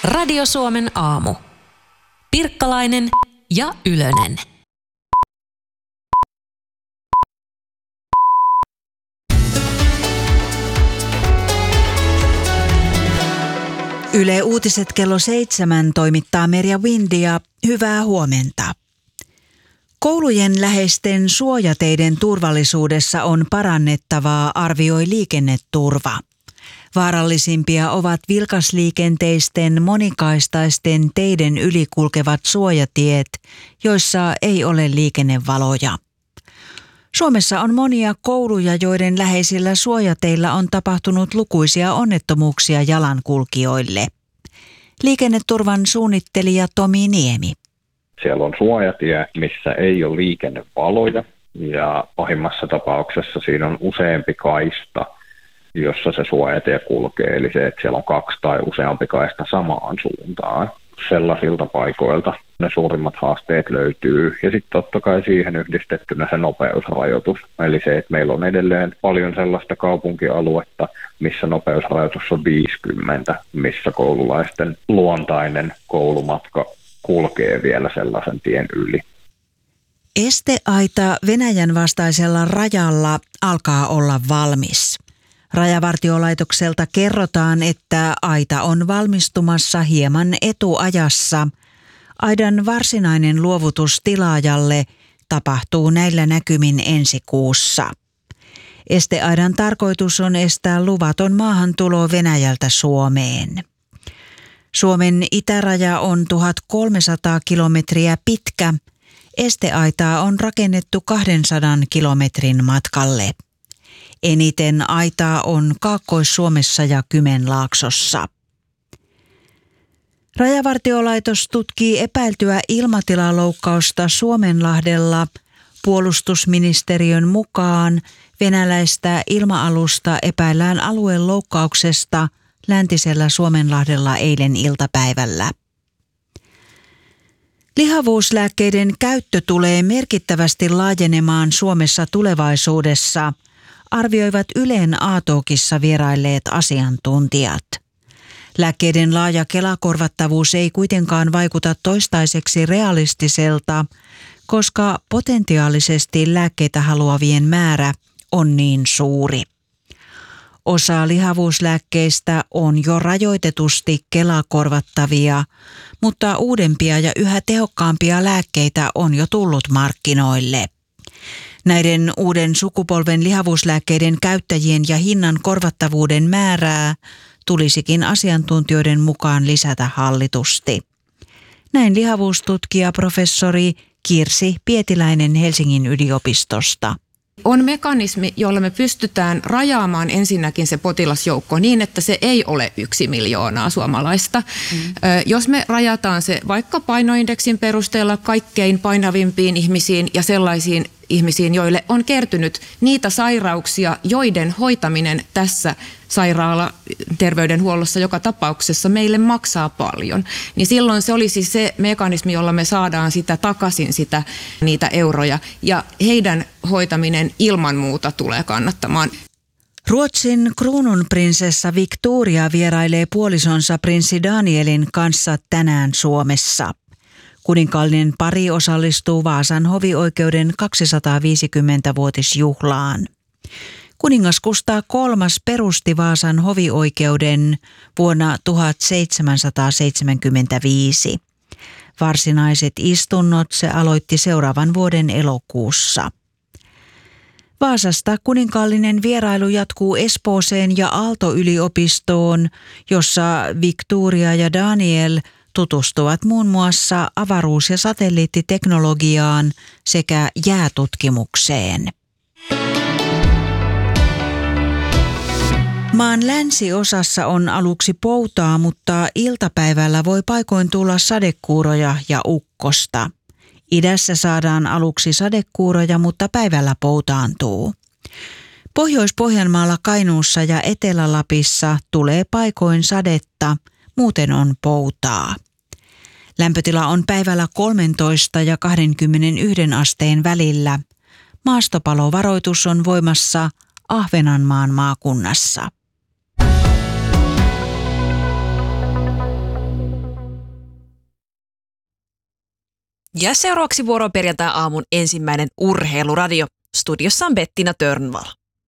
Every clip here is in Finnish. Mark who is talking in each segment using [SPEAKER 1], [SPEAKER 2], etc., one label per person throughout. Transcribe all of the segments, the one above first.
[SPEAKER 1] Radio Suomen aamu. Pirkkalainen ja Ylönen.
[SPEAKER 2] Yle Uutiset kello 7 toimittaa Merja Windia. Hyvää huomenta. Koulujen läheisten suojateiden turvallisuudessa on parannettavaa, arvioi Liikenneturva. Vaarallisimpia ovat vilkasliikenteisten monikaistaisten teiden yli kulkevat suojatiet, joissa ei ole liikennevaloja. Suomessa on monia kouluja, joiden läheisillä suojateillä on tapahtunut lukuisia onnettomuuksia jalankulkijoille. Liikenneturvan suunnittelija Tomi Niemi.
[SPEAKER 3] Siellä on suojatie, missä ei ole liikennevaloja ja pahimmassa tapauksessa siinä on useampi kaista, jossa se suojatie kulkee. Eli se, että siellä on 2 tai useampi kaista samaan suuntaan. Sellaisilta paikoilta ne suurimmat haasteet löytyy. Ja sitten totta kai siihen yhdistettynä se nopeusrajoitus. Eli se, että meillä on edelleen paljon sellaista kaupunkialuetta, missä nopeusrajoitus on 50, missä koululaisten luontainen koulumatka kulkee vielä sellaisen tien yli.
[SPEAKER 2] Esteaita Venäjän vastaisella rajalla alkaa olla valmis. Rajavartiolaitokselta kerrotaan, että aita on valmistumassa hieman etuajassa. Aidan varsinainen luovutus tilaajalle tapahtuu näillä näkymin ensi kuussa. Esteaidan tarkoitus on estää luvaton maahantulo Venäjältä Suomeen. Suomen itäraja on 1300 kilometriä pitkä. Esteaitaa on rakennettu 200 kilometrin matkalle. Eniten aitaa on Kaakkois-Suomessa ja Kymenlaaksossa. Rajavartiolaitos tutkii epäiltyä ilmatilaloukkausta Suomenlahdella. Puolustusministeriön mukaan venäläistä ilma-alusta epäillään alueloukkauksesta läntisellä Suomenlahdella eilen iltapäivällä. Lihavuuslääkkeiden käyttö tulee merkittävästi laajenemaan Suomessa tulevaisuudessa, arvioivat Ylen A-talkissa vierailleet asiantuntijat. Lääkkeiden laaja Kela-korvattavuus ei kuitenkaan vaikuta toistaiseksi realistiselta, koska potentiaalisesti lääkkeitä haluavien määrä on niin suuri. Osa lihavuuslääkkeistä on jo rajoitetusti Kela-korvattavia, mutta uudempia ja yhä tehokkaampia lääkkeitä on jo tullut markkinoille. Näiden uuden sukupolven lihavuuslääkkeiden käyttäjien ja hinnan korvattavuuden määrää tulisikin asiantuntijoiden mukaan lisätä hallitusti. Näin lihavuustutkija professori Kirsi Pietiläinen Helsingin yliopistosta.
[SPEAKER 4] On mekanismi, jolla me pystytään rajaamaan ensinnäkin se potilasjoukko niin, että se ei ole 1 miljoonaa suomalaista. Jos me rajataan se vaikka painoindeksin perusteella kaikkein painavimpiin ihmisiin ja sellaisiin ihmisiin, joille on kertynyt niitä sairauksia, joiden hoitaminen tässä sairaalaterveydenhuollossa joka tapauksessa meille maksaa paljon, niin silloin se olisi se mekanismi, jolla me saadaan sitä takaisin niitä euroja ja heidän hoitaminen ilman muuta tulee kannattamaan.
[SPEAKER 2] Ruotsin kruununprinsessa Victoria vierailee puolisonsa prinssi Danielin kanssa tänään Suomessa. Kuninkaallinen pari osallistuu Vaasan hovioikeuden 250-vuotisjuhlaan. Kuningas Kustaa III perusti Vaasan hovioikeuden vuonna 1775. Varsinaiset istunnot se aloitti seuraavan vuoden elokuussa. Vaasasta kuninkaallinen vierailu jatkuu Espooseen ja Aalto-yliopistoon, jossa Victoria ja Daniel tutustuvat muun muassa avaruus- ja satelliittiteknologiaan sekä jäätutkimukseen. Maan länsiosassa on aluksi poutaa, mutta iltapäivällä voi paikoin tulla sadekuuroja ja ukkosta. Idässä saadaan aluksi sadekuuroja, mutta päivällä poutaantuu. Pohjois-Pohjanmaalla, Kainuussa ja Etelä-Lapissa tulee paikoin sadetta, muuten on poutaa. Lämpötila on päivällä 13 ja 21 asteen välillä. Maastopalovaroitus on voimassa Ahvenanmaan maakunnassa.
[SPEAKER 5] Ja seuraavaksi vuoro perjantai-aamun ensimmäinen urheiluradio. Studiossa on Bettina Törnvall.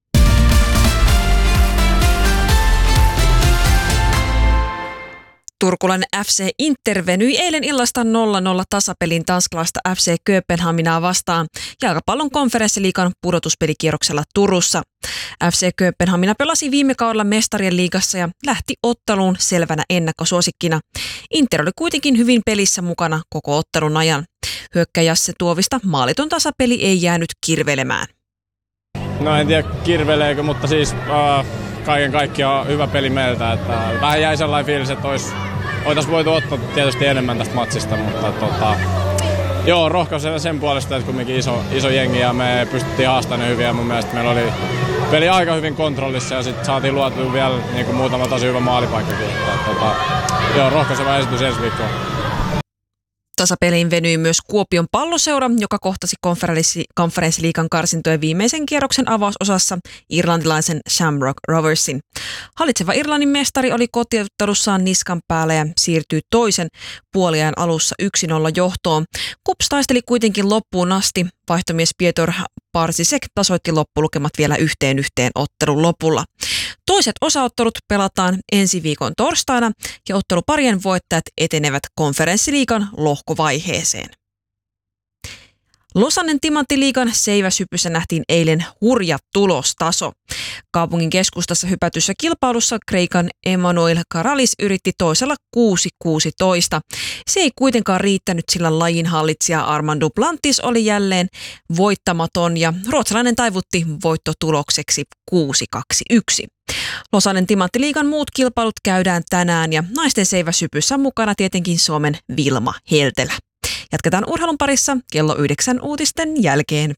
[SPEAKER 5] Turkulainen FC Inter venyi eilen illasta 0-0 tasapelin tanskalaista FC Kööpenhaminaa vastaan jalkapallon konferenssiliigan pudotuspelikierroksella Turussa. FC Kööpenhamina pelasi viime kaudella mestarien liigassa ja lähti otteluun selvänä ennakkosuosikkina. Inter oli kuitenkin hyvin pelissä mukana koko ottelun ajan. Hyökkäjä Jasse Tuovista maaliton tasapeli ei jäänyt kirvelemään.
[SPEAKER 6] No en tiedä kirveleekö, mutta siis kaiken kaikkiaan hyvä peli meiltä. Että vähän jäi sellainen fiilis, että oltaisiin voitu ottaa tietysti enemmän tästä matsista, mutta joo, rohkaisen sen puolesta, että kumminkin iso jengi ja me pystyttiin haastamaan hyvin ja mun mielestä meillä oli peli aika hyvin kontrollissa ja sitten saatiin luotua vielä niin kuin muutama tosi hyvä maalipaikkakin. Joo, rohkaiseva esitys ensi viikkoon.
[SPEAKER 5] Tasapeliin venyi myös Kuopion Palloseura, joka kohtasi konferenssiliigan karsintojen viimeisen kierroksen avausosassa irlantilaisen Shamrock Roversin. Hallitseva Irlannin mestari oli kotiottelussaan niskan päällä ja siirtyi toisen puoliajan alussa 1-0 johtoon. KuPS taisteli kuitenkin loppuun asti. Vaihtomies Piotr Parsisek tasoitti loppulukemat vielä 1-1 ottelun lopulla. Toiset osaottelut pelataan ensi viikon torstaina ja otteluparien voittajat etenevät konferenssiliigan lohkovaiheeseen. Losannen Timanttiliigan seiväshypyssä nähtiin eilen hurja tulostaso. Kaupungin keskustassa hypätyssä kilpailussa Kreikan Emanuel Karalis yritti toisella 6.16. Se ei kuitenkaan riittänyt, sillä lajin hallitsija Armand Duplantis oli jälleen voittamaton ja ruotsalainen taivutti voittotulokseksi 6.21. Losannen Timanttiliigan muut kilpailut käydään tänään ja naisten seiväshypyssä on mukana tietenkin Suomen Vilma Heltelä. Jatketaan urheilun parissa kello 9 uutisten jälkeen.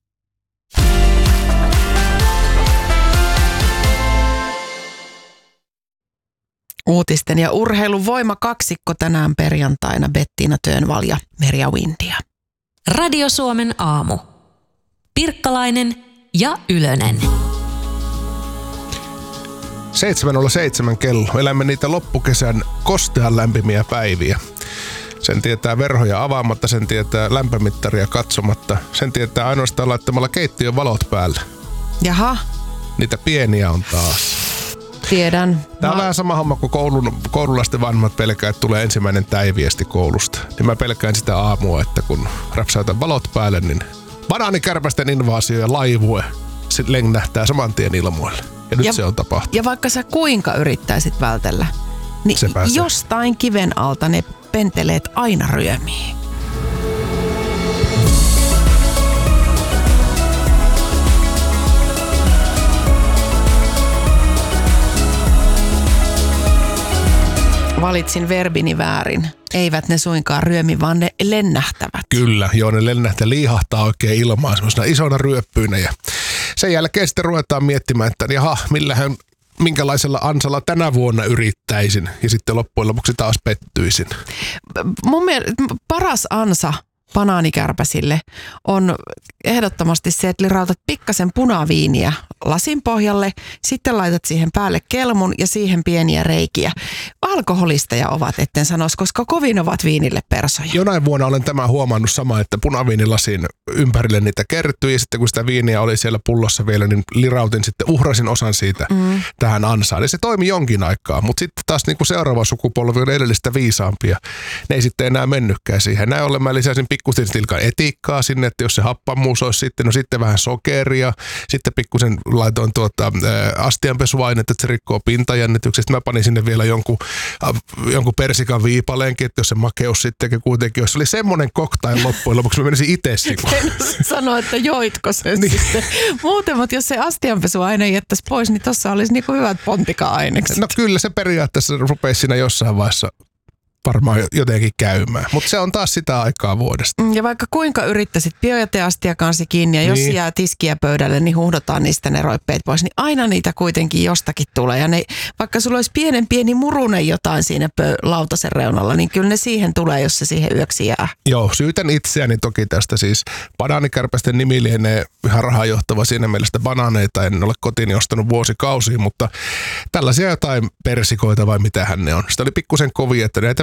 [SPEAKER 7] Uutisten ja urheilun voimakaksikko tänään perjantaina Bettina Törnvall ja Merja Windia.
[SPEAKER 1] Radio Suomen aamu. Pirkkalainen ja Ylönen.
[SPEAKER 8] 7.07 kello. Elämme niitä loppukesän kostean lämpimiä päiviä. Sen tietää verhoja avaamatta, sen tietää lämpömittaria katsomatta. Sen tietää ainoastaan laittamalla keittiön valot päälle.
[SPEAKER 7] Jaha.
[SPEAKER 8] Niitä pieniä on taas.
[SPEAKER 7] Tiedän.
[SPEAKER 8] Tämä on vähän sama homma kuin koululaisten vanhemmat pelkää, että tulee ensimmäinen täiviesti koulusta. Niin mä pelkään sitä aamua, että kun rapsautan valot päälle, niin banaanikärpästen invaasio ja laivue lennähtää saman tien ilmoille. Ja nyt se on tapahtunut.
[SPEAKER 7] Ja vaikka sä kuinka yrittäisit vältellä, niin jostain kiven alta ne penteleet aina ryömii. Valitsin verbini väärin. Eivät ne suinkaan ryömi, vaan ne lennähtävät.
[SPEAKER 8] Kyllä, joo, ne lennähtää, liihahtaa oikein ilmaan semmoisena isona ryöppyinä. Ja sen jälkeen sitten ruvetaan miettimään, että jaha, minkälaisella ansalla tänä vuonna yrittäisin ja sitten loppujen lopuksi taas pettyisin.
[SPEAKER 7] Mun mielestä paras ansa banaanikärpäsille on ehdottomasti se, että lirautat pikkasen punaviiniä lasin pohjalle, sitten laitat siihen päälle kelmun ja siihen pieniä reikiä. Alkoholisteja ovat, etten sanoisi, koska kovin ovat viinille persoja.
[SPEAKER 8] Jonain vuonna olen tämän huomannut sama, että punaviinilasin ympärille niitä kertyi ja sitten kun sitä viiniä oli siellä pullossa vielä, niin lirautin sitten, uhrasin osan siitä tähän ansaan. Ja se toimi jonkin aikaa, mutta sitten taas niin kuin seuraava sukupolvi on edellistä viisaampia. Ne ei sitten enää mennytkään siihen. Näin ollen mä lisäsin pikkusen tilkan etiikkaa sinne, että jos se happamuus olisi sitten, no sitten vähän sokeria, sitten pikkusen laitoin astianpesuainetta, että se rikkoo pintajännityksen. Sitten mä panin sinne vielä jonkun persikan viipaleenkin, että jos se makeus sittenkin kuitenkin, jos se oli semmoinen cocktail loppujen lopuksi, mä menisin itse
[SPEAKER 7] Sano, että joitko sen niin sitten. Muuten, mutta jos se astianpesuaine jättäisi pois, niin tossa olisi niinku hyvät pontika-ainekset.
[SPEAKER 8] No kyllä se periaatteessa rupeisi siinä jossain vaiheessa varmaan jotenkin käymään. Mutta se on taas sitä aikaa vuodesta.
[SPEAKER 7] Ja vaikka kuinka yrittäisit biojäteastia kanssa kiinni ja jos jää tiskiä pöydälle, niin huuhdotaan niistä ne roippeet pois, niin aina niitä kuitenkin jostakin tulee. Ja ne, vaikka sulla olisi pieni murunen jotain siinä lautasen reunalla, niin kyllä ne siihen tulee, jos se siihen yöksi jää.
[SPEAKER 8] Joo, syytän itseäni toki tästä siis. Banaanikärpästen nimi lienee ihan rahajohtava siinä mielessä, banaaneita en ole kotiin ostanut vuosikausiin, mutta tällaisia jotain persikoita vai mitähän ne on. Sitä oli pikkusen kovia, että näitä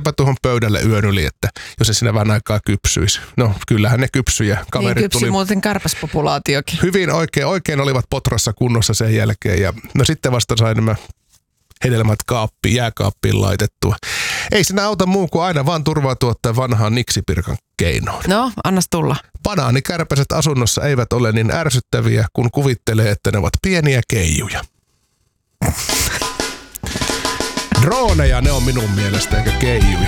[SPEAKER 8] heittäpä tuohon pöydälle yön yli, että jos se siinä vähän aikaa kypsyisi. No kyllähän ne kypsyi ja kaverit
[SPEAKER 7] niin kypsy muuten kärpäspopulaatiokin.
[SPEAKER 8] Hyvin oikein olivat potrassa kunnossa sen jälkeen ja no sitten vasta sai nämä hedelmät jääkaappiin laitettua. Ei siinä auta muu kuin aina vaan turvautua tämän vanhaan niksipirkan keinoon.
[SPEAKER 7] No, annas tulla.
[SPEAKER 8] Banaanikärpäset asunnossa eivät ole niin ärsyttäviä, kun kuvittelee, että ne ovat pieniä keijuja. Droneja ne on minun mielestä, eikä keijuja.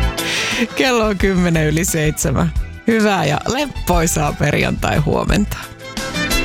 [SPEAKER 7] Kello on 6:10. Hyvää ja leppoisaa perjantai huomenta.